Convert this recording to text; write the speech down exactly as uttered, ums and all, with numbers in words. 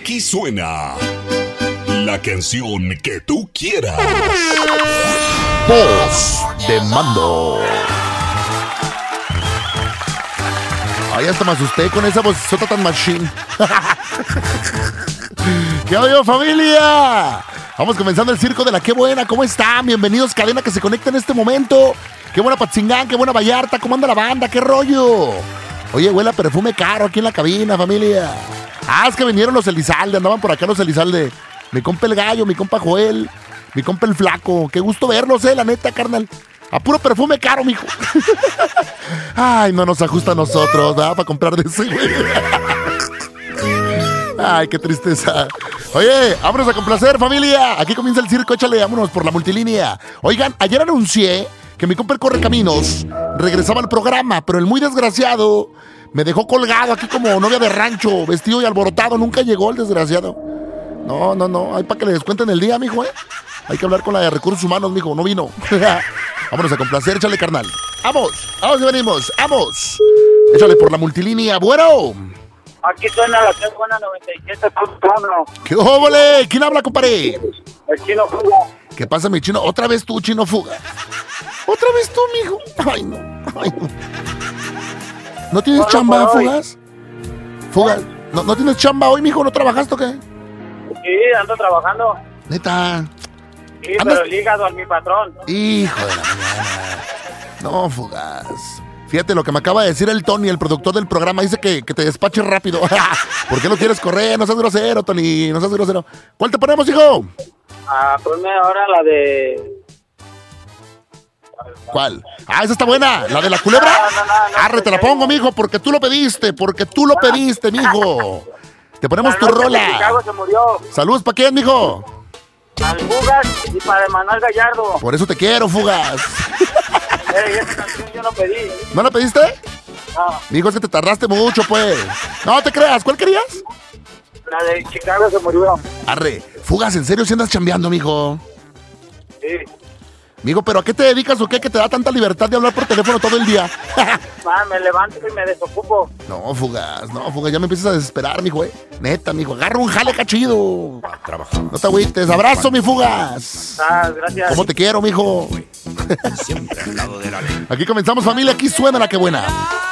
Aquí suena la canción que tú quieras. Voz de mando. Ay, hasta me asusté con esa vocesota tan machine. ¿Qué oye, familia? Vamos comenzando el circo de la Qué Buena. ¿Cómo están? Bienvenidos, cadena que se conecta en este momento. Qué buena Patzingán, qué buena Vallarta. ¿Cómo anda la banda? ¿Qué rollo? Oye, huele a perfume caro aquí en la cabina, familia. Ah, es que vinieron los Elizalde. Andaban por acá los Elizalde. Mi compa el Gallo, mi compa Joel, mi compa el Flaco. Qué gusto verlos, eh, la neta, carnal. A puro perfume caro, mijo. Ay, no nos ajusta a nosotros, ¿verdad? Para comprar de ese, güey. Ay, qué tristeza. Oye, vámonos a complacer, familia. Aquí comienza el circo, échale, vámonos por la multilínea. Oigan, ayer anuncié que mi compa el Correcaminos regresaba al programa, pero el muy desgraciado me dejó colgado aquí como novia de rancho, vestido y alborotado. Nunca llegó el desgraciado. No, no, no, hay para que le descuenten el día, mijo, ¿eh? Hay que hablar con la de recursos humanos, mijo, no vino. Vámonos a complacer, échale, carnal. ¡Vamos! ¡Vamos y venimos! ¡Vamos! Échale por la multilínea, bueno. Aquí suena la Qué Buena noventa y siete punto uno. ¡Qué óvole! ¿Quién habla, compadre? El Chino Fuga. ¿Qué pasa, mi chino? ¿Otra vez tú, Chino Fuga? ¿Otra vez tú, mijo? Ay, no, ay, no. ¿No tienes Solo chamba, por hoy. Fugas? Fugas, ¿no, ¿no tienes chamba hoy, mijo? ¿No trabajaste o qué? Sí, ando trabajando. Neta. Sí, ¿Andas? pero el hígado a mi patrón. Hijo de la mañana. No, Fugas. Fíjate lo que me acaba de decir el Tony, el productor del programa. Dice que, que te despaches rápido. ¿Por qué no quieres correr? No seas grosero, Tony. No seas grosero. ¿Cuál te ponemos, hijo? Ah, ponme ahora la de... ¿Cuál? Ah, esa está buena. ¿La de la culebra? No, no, no, no, Arre, te la pongo, mijo, porque tú lo pediste. Porque tú lo pediste, mijo. Te ponemos La tu noche de rola. Chicago se murió. Saludos, ¿para quién, mijo? Al Fugas y para Manuel Gallardo. Por eso te quiero, Fugas. Eh, esa canción yo no pedí. ¿No la pediste? No, Mijo, es que te tardaste mucho, pues. No te creas. ¿Cuál querías? la de Chicago se murió. Arre, Fugas, ¿en serio si andas chambeando, mijo? Sí. Mijo, ¿pero a qué te dedicas o qué que te da tanta libertad de hablar por teléfono todo el día? Ah, me levanto y me desocupo. No, Fugas, no, Fugas, ya me empiezas a desesperar, mijo, eh. Neta, mijo, agarra un jale cachido. No te agüites. Abrazo, mi Fugas. Ah, gracias. ¿Cómo te quiero, mijo? Siempre al lado de la ley. Aquí comenzamos, familia. Aquí suena la Qué Buena.